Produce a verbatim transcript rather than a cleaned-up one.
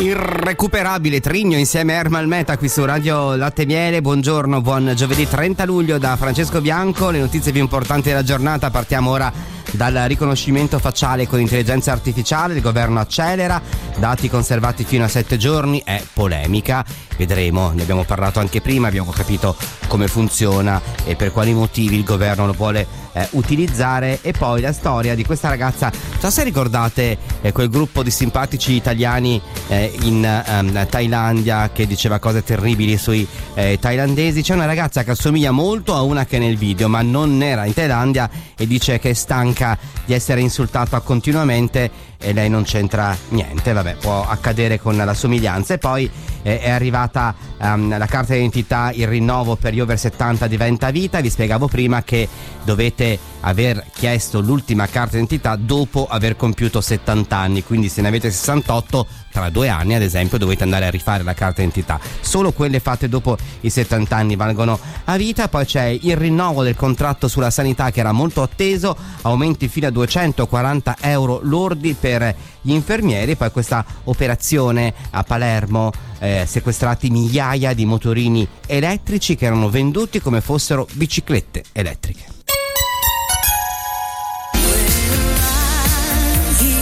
irrecuperabile Trigno insieme a Ermal Meta qui su Radio Latte Miele. Buongiorno, buon giovedì trenta luglio da Francesco Bianco. Le notizie più importanti della giornata. Partiamo ora dal riconoscimento facciale con intelligenza artificiale. Il governo accelera, dati conservati fino a sette giorni, è polemica, vedremo, ne abbiamo parlato anche prima, abbiamo capito come funziona e per quali motivi il governo lo vuole eh, utilizzare. E poi la storia di questa ragazza, non so se ricordate eh, quel gruppo di simpatici italiani eh, in um, Thailandia che diceva cose terribili sui eh, thailandesi. C'è una ragazza che assomiglia molto a una che è nel video, ma non era in Thailandia, e dice che è stanca di essere insultata continuamente e lei non c'entra niente. Vabbè, può accadere con la somiglianza. E poi eh, è arrivata um, la carta d'identità, il rinnovo per gli over settanta diventa vita. Vi spiegavo prima che dovete aver chiesto l'ultima carta d'identità dopo aver compiuto settanta anni, quindi se ne avete sessantotto, tra due anni ad esempio dovete andare a rifare la carta d'identità. Solo quelle fatte dopo i settanta anni valgono a vita. Poi c'è il rinnovo del contratto sulla sanità che era molto atteso, aumenti fino a duecentoquaranta euro lordi per gli infermieri. Poi questa operazione a Palermo, eh, sequestrati migliaia di motorini elettrici che erano venduti come fossero biciclette elettriche.